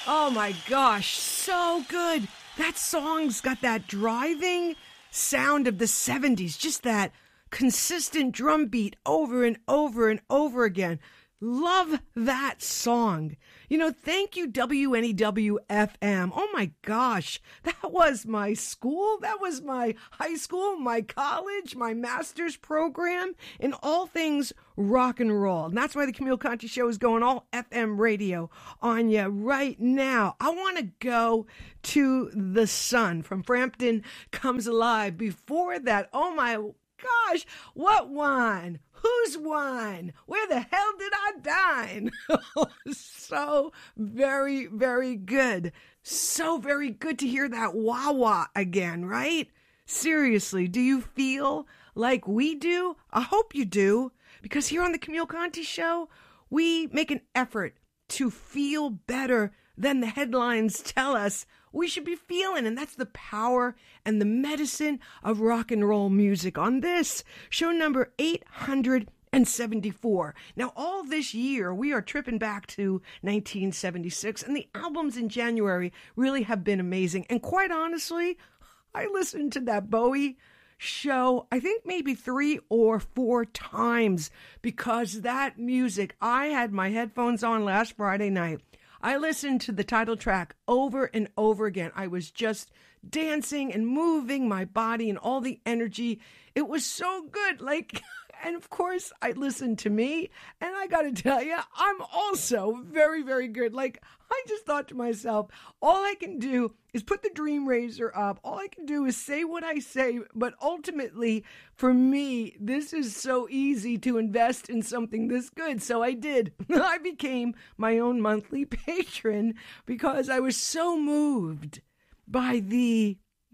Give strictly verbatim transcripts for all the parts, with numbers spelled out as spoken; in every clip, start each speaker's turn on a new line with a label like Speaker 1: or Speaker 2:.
Speaker 1: Oh my gosh, so good. That song's got that driving sound of the seventies, just that consistent drum beat over and over and over again. Love that song. You know, thank you, W N E W F M. Oh my gosh, that was my school. That was my high school, my college, my master's program in all things rock and roll. And that's why the Camille Conti Show is going all F M radio on you right now. I want to go to The Sun from Frampton Comes Alive. Before that, oh my gosh, what wine? Whose wine? Where the hell did I dine? So very, very good. So very good to hear that wah-wah again, right? Seriously, do you feel like we do? I hope you do, because here on the Camille Conti Show, we make an effort to feel better than the headlines tell us we should be feeling. And that's the power and the medicine of rock and roll music on this show number eight hundred seventy-four. Now, all this year, we are tripping back to nineteen seventy-six, and the albums in January really have been amazing. And quite honestly, I listened to that Bowie show, I think maybe three or four times, because that music, I had my headphones on last Friday night. I listened to the title track over and over again. I was just dancing and moving my body and all the energy. It was so good. Like, and of course, I listened to me, and I got to tell you, I'm also very, very good. Like, I just thought to myself, all I can do is put the Dream Razor up. All I can do is say what I say. But ultimately, for me, this is so easy to invest in something this good. So I did. I became my own monthly patron because I was so moved by the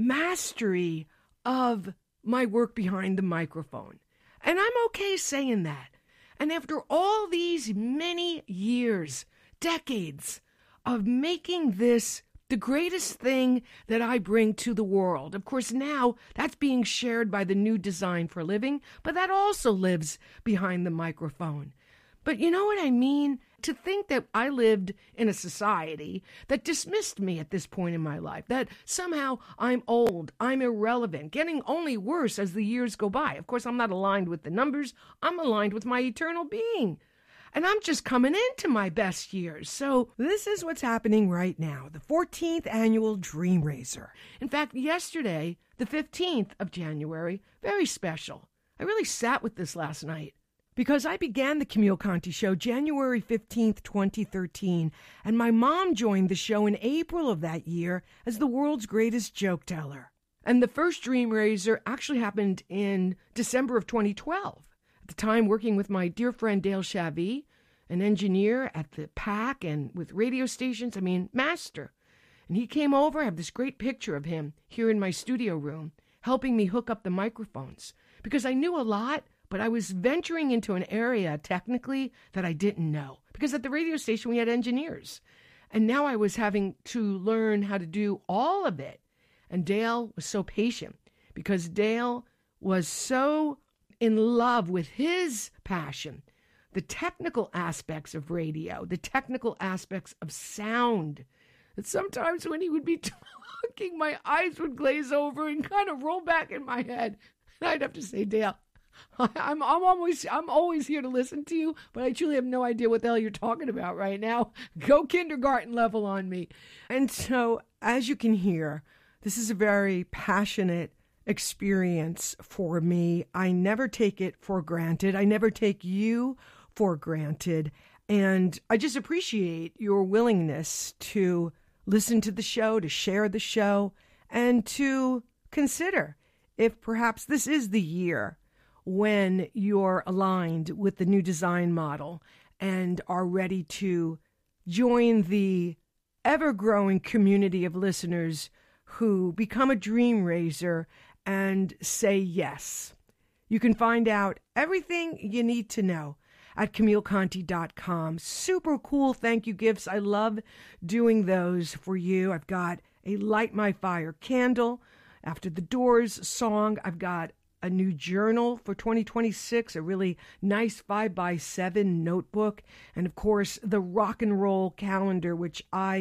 Speaker 1: mastery of my work behind the microphone. And I'm okay saying that. And after all these many years, decades of making this the greatest thing that I bring to the world. Of course, now that's being shared by the new Design for Living, but that also lives behind the microphone. But you know what I mean? To think that I lived in a society that dismissed me at this point in my life, that somehow I'm old, I'm irrelevant, getting only worse as the years go by. Of course, I'm not aligned with the numbers. I'm aligned with my eternal being. And I'm just coming into my best years. So this is what's happening right now, the fourteenth annual Dream Razor. In fact, yesterday, the fifteenth of January, very special. I really sat with this last night because I began the Camille Conti Show January fifteenth, twenty thirteen, and my mom joined the show in April of that year as the world's greatest joke teller. And the first Dream Razor actually happened in December of twenty twelve. At the time, working with my dear friend Dale Chavy, an engineer at the P A C and with radio stations, I mean, master. And he came over. I have this great picture of him here in my studio room, helping me hook up the microphones. Because I knew a lot, but I was venturing into an area, technically, that I didn't know. Because at the radio station, we had engineers. And now I was having to learn how to do all of it. And Dale was so patient, because Dale was so in love with his passion, the technical aspects of radio, the technical aspects of sound, that sometimes when he would be talking, my eyes would glaze over and kind of roll back in my head. And I'd have to say, Dale, I'm, I'm, always, I'm always here to listen to you, but I truly have no idea what the hell you're talking about right now. Go kindergarten level on me. And so, as you can hear, this is a very passionate experience for me. I never take it for granted. I never take you for granted. And I just appreciate your willingness to listen to the show, to share the show, and to consider if perhaps this is the year when you're aligned with the new design model and are ready to join the ever-growing community of listeners who become a Dream Razor and say yes. You can find out everything you need to know at Camille Conti dot com. Super cool thank you gifts. I love doing those for you. I've got a Light My Fire candle. After the Doors song, I've got a new journal for twenty twenty-six, a really nice five by seven notebook, and of course, the rock and roll calendar, which I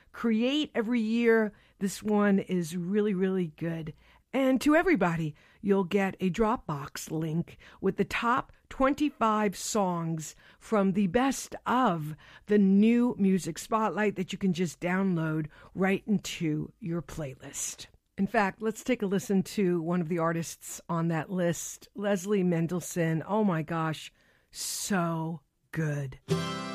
Speaker 1: create every year. This one is really, really good. And to everybody, you'll get a Dropbox link with the top twenty-five songs from the best of the new music spotlight that you can just download right into your playlist. In fact, let's take a listen to one of the artists on that list, Leslie Mendelson. Oh my gosh, so good.